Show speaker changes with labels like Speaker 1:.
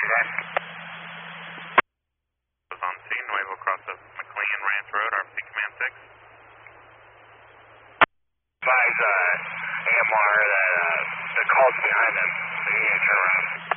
Speaker 1: that?
Speaker 2: Was on scene, Nuevo across of McLean Ranch Road, RFC Command 6.
Speaker 1: Advise AMR that the call's behind them, so you need to turn around.